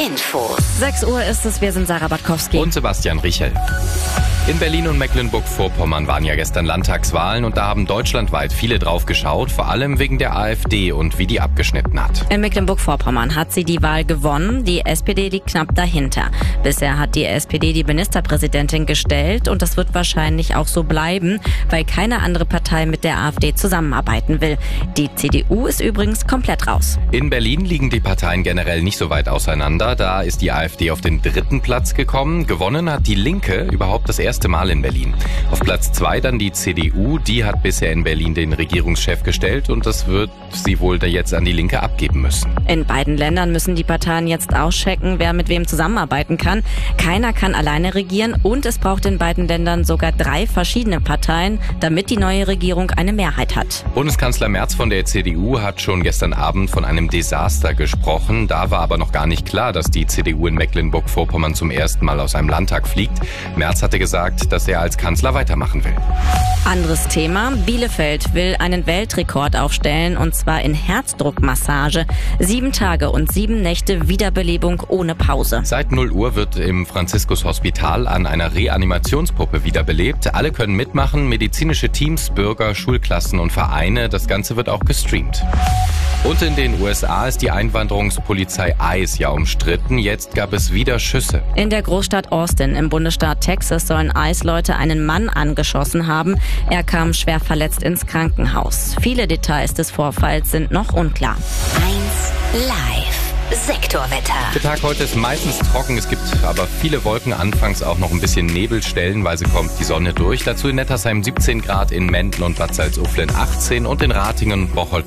Infos. 6 Uhr ist es, wir sind Sarah Batkowski. Und Sebastian Richel. In Berlin und Mecklenburg-Vorpommern waren ja gestern Landtagswahlen und da haben deutschlandweit viele drauf geschaut, vor allem wegen der AfD und wie die abgeschnitten hat. In Mecklenburg-Vorpommern hat sie die Wahl gewonnen, die SPD liegt knapp dahinter. Bisher hat die SPD die Ministerpräsidentin gestellt und das wird wahrscheinlich auch so bleiben, weil keine andere Partei mit der AfD zusammenarbeiten will. Die CDU ist übrigens komplett raus. In Berlin liegen die Parteien generell nicht so weit auseinander, da ist die AfD auf den 3. Platz gekommen. Gewonnen hat die Linke überhaupt das erste Mal in Berlin. Auf Platz 2 dann die CDU, die hat bisher in Berlin den Regierungschef gestellt und das wird sie wohl da jetzt an die Linke abgeben müssen. In beiden Ländern müssen die Parteien jetzt auschecken, wer mit wem zusammenarbeiten kann. Keiner kann alleine regieren und es braucht in beiden Ländern sogar 3 verschiedene Parteien, damit die neue Regierung eine Mehrheit hat. Bundeskanzler Merz von der CDU hat schon gestern Abend von einem Desaster gesprochen. Da war aber noch gar nicht klar, dass die CDU in Mecklenburg-Vorpommern zum ersten Mal aus einem Landtag fliegt. Merz hatte gesagt, dass er als Kanzler weitermachen will. Anderes Thema. Bielefeld will einen Weltrekord aufstellen und zwar in Herzdruckmassage. 7 Tage und 7 Nächte Wiederbelebung ohne Pause. Seit 0 Uhr wird im Franziskus-Hospital an einer Reanimationspuppe wiederbelebt. Alle können mitmachen, medizinische Teams, Bürger, Schulklassen und Vereine. Das Ganze wird auch gestreamt. Und in den USA ist die Einwanderungspolizei ICE ja umstritten. Jetzt gab es wieder Schüsse. In der Großstadt Austin im Bundesstaat Texas sollen ICE-Leute einen Mann angeschossen haben. Er kam schwer verletzt ins Krankenhaus. Viele Details des Vorfalls sind noch unklar. 1 Live. Sektorwetter. Der Tag heute ist meistens trocken, es gibt aber viele Wolken, anfangs auch noch ein bisschen Nebel, stellenweise kommt die Sonne durch. Dazu in Nettersheim 17 Grad, in Menden und Bad Salzuflen 18 und in Ratingen und Bocholt